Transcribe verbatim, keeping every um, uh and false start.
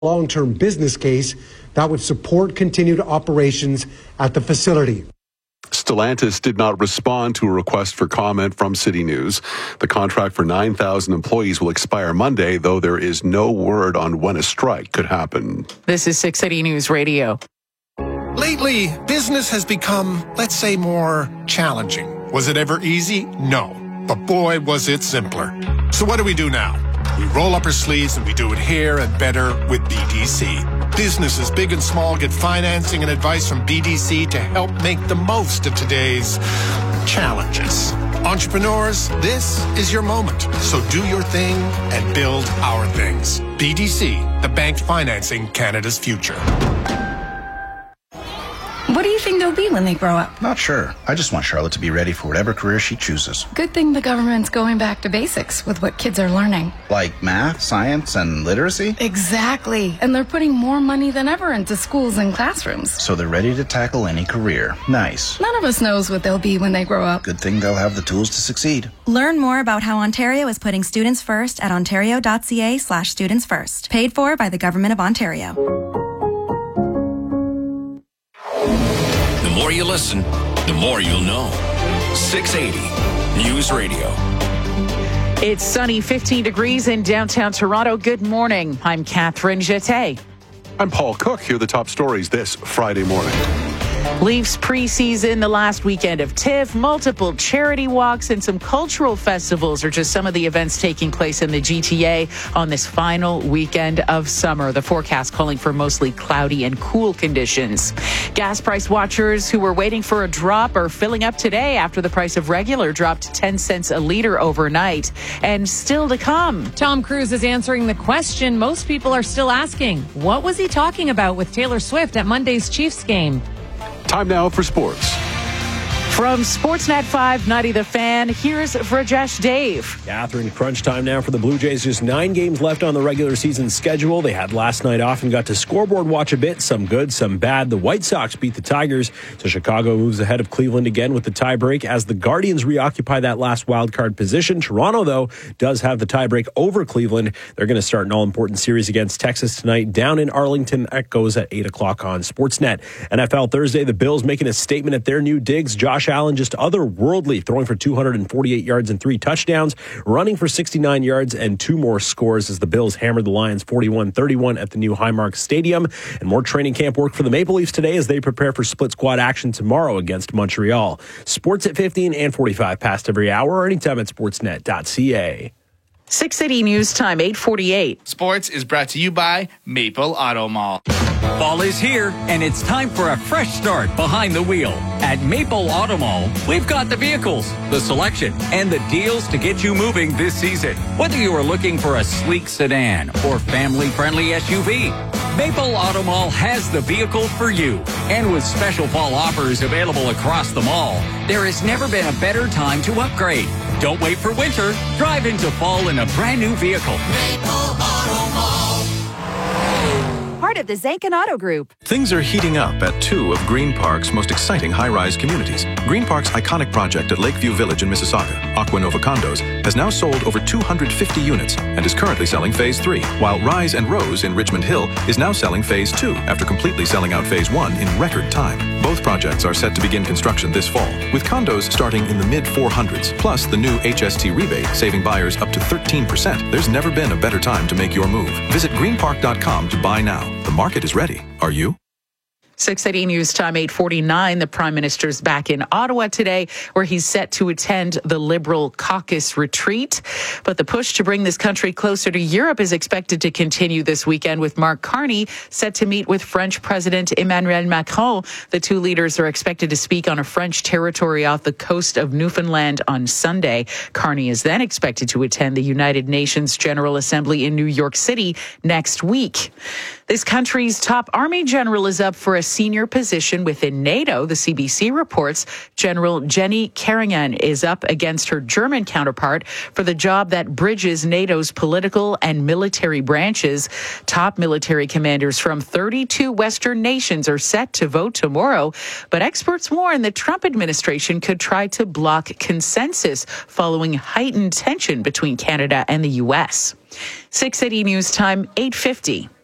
long-term business case that would support continued operations at the facility. Stellantis did not respond to a request for comment from City News. The contract for nine thousand employees will expire Monday, though there is no word on when a strike could happen. This is six City News Radio. Lately, business has become, let's say, more challenging. Was it ever easy? No. But boy, was it simpler. So what do we do now? We roll up our sleeves and we do it here and better with B D C. Businesses big and small get financing and advice from B D C to help make the most of today's challenges. Entrepreneurs, this is your moment. So do your thing and build our things. B D C, the bank financing Canada's future. What do you think they'll be when they grow up? Not sure. I just want Charlotte to be ready for whatever career she chooses. Good thing the government's going back to basics with what kids are learning. Like math, science, and literacy? Exactly. And they're putting more money than ever into schools and classrooms. So they're ready to tackle any career. Nice. None of us knows what they'll be when they grow up. Good thing they'll have the tools to succeed. Learn more about how Ontario is putting students first at ontario.ca slash students first. Paid for by the Government of Ontario. The more you listen, the more you'll know. six eighty News Radio. It's sunny, fifteen degrees in downtown Toronto. Good morning. I'm Catherine Jeté. I'm Paul Cook. Here are the top stories this Friday morning. Leafs preseason, the last weekend of TIFF, multiple charity walks, and some cultural festivals are just some of the events taking place in the G T A on this final weekend of summer. The forecast calling for mostly cloudy and cool conditions. Gas price watchers who were waiting for a drop are filling up today after the price of regular dropped ten cents a liter overnight. And still to come. Tom Cruise is answering the question most people are still asking. What was he talking about with Taylor Swift at Monday's Chiefs game? Time now for sports. From Sportsnet five ninety The Fan, here's Vrajesh Dave. Catherine, crunch time now for the Blue Jays. Just nine games left on the regular season schedule. They had last night off and got to scoreboard watch a bit. Some good, some bad. The White Sox beat the Tigers. So Chicago moves ahead of Cleveland again with the tiebreak as the Guardians reoccupy that last wildcard position. Toronto, though, does have the tiebreak over Cleveland. They're going to start an all-important series against Texas tonight down in Arlington. That goes at eight o'clock on Sportsnet. N F L Thursday, the Bills making a statement at their new digs. Josh Allen just otherworldly, throwing for two hundred forty-eight yards and three touchdowns, running for sixty-nine yards and two more scores as the Bills hammered the Lions forty-one thirty-one at the new Highmark Stadium. And more training camp work for the Maple Leafs today as they prepare for split squad action tomorrow against Montreal. Sports at fifteen and forty-five past every hour or anytime at sportsnet dot c a. six City News Time, eight forty-eight. Sports is brought to you by Maple Auto Mall. Fall is here, and it's time for a fresh start behind the wheel. At Maple Auto Mall, we've got the vehicles, the selection, and the deals to get you moving this season. Whether you are looking for a sleek sedan or family-friendly S U V, Maple Auto Mall has the vehicle for you. And with special fall offers available across the mall, there has never been a better time to upgrade. Don't wait for winter. Drive into fall in a brand new vehicle. Maple Auto Mall. Part of the Zankin Auto Group. Things are heating up at two of Green Park's most exciting high-rise communities. Green Park's iconic project at Lakeview Village in Mississauga, Aquanova Condos, has now sold over two hundred fifty units and is currently selling Phase three, while Rise and Rose in Richmond Hill is now selling Phase two after completely selling out Phase one in record time. Both projects are set to begin construction this fall, with condos starting in the mid four hundreds, plus the new H S T rebate saving buyers up to thirteen percent. There's never been a better time to make your move. Visit green park dot com to buy now. The market is ready. Are you? six eighty News Time, eight forty-nine. The Prime Minister's back in Ottawa today, where he's set to attend the Liberal caucus retreat. But the push to bring this country closer to Europe is expected to continue this weekend, with Mark Carney set to meet with French President Emmanuel Macron. The two leaders are expected to speak on a French territory off the coast of Newfoundland on Sunday. Carney is then expected to attend the United Nations General Assembly in New York City next week. This country's top army general is up for a senior position within NATO. The C B C reports General Jenny Keringan is up against her German counterpart for the job that bridges NATO's political and military branches. Top military commanders from thirty-two Western nations are set to vote tomorrow, but experts warn the Trump administration could try to block consensus following heightened tension between Canada and the U S. six eighty News Time, eight fifty.